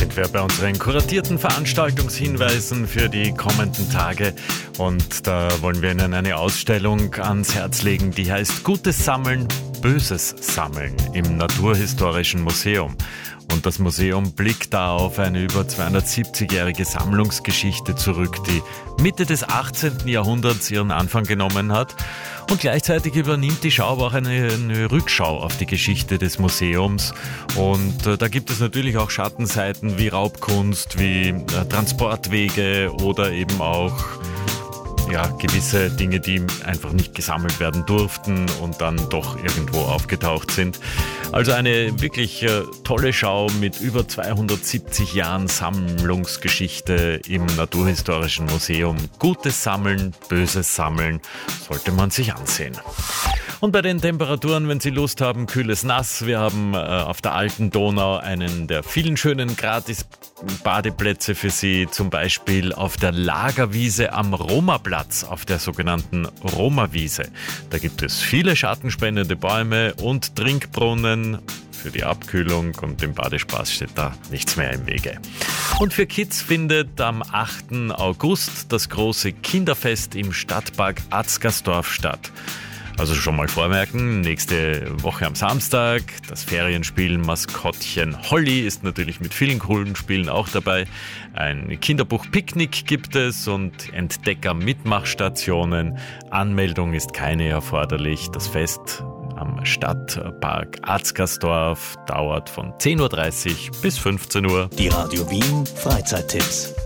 sind wir bei unseren kuratierten Veranstaltungshinweisen für die kommenden Tage. Und da wollen wir Ihnen eine Ausstellung ans Herz legen, die heißt Gutes Sammeln, Böses Sammeln im Naturhistorischen Museum. Und das Museum blickt da auf eine über 270-jährige Sammlungsgeschichte zurück, die Mitte des 18. Jahrhunderts ihren Anfang genommen hat. Und gleichzeitig übernimmt die Schau aber auch eine Rückschau auf die Geschichte des Museums. Und da gibt es natürlich auch Schattenseiten wie Raubkunst, wie Transportwege oder eben auch gewisse Dinge, die einfach nicht gesammelt werden durften und dann doch irgendwo aufgetaucht sind. Also eine wirklich tolle Schau mit über 270 Jahren Sammlungsgeschichte im Naturhistorischen Museum. Gutes Sammeln, Böses Sammeln, sollte man sich ansehen. Und bei den Temperaturen, wenn Sie Lust haben, kühles Nass. Wir haben auf der Alten Donau einen der vielen schönen Gratis-Badeplätze für Sie. Zum Beispiel auf der Lagerwiese am Romaplatz, auf der sogenannten Roma-Wiese. Da gibt es viele schattenspendende Bäume und Trinkbrunnen. Für die Abkühlung und dem Badespaß steht da nichts mehr im Wege. Und für Kids findet am 8. August das große Kinderfest im Stadtpark Atzgersdorf statt. Also schon mal vormerken, nächste Woche am Samstag, das Ferienspiel Maskottchen Holly ist natürlich mit vielen coolen Spielen auch dabei. Ein Kinderbuch-Picknick gibt es und Entdecker-Mitmachstationen. Anmeldung ist keine erforderlich. Das Fest am Stadtpark Atzgersdorf dauert von 10.30 Uhr bis 15 Uhr. Die Radio Wien Freizeittipps.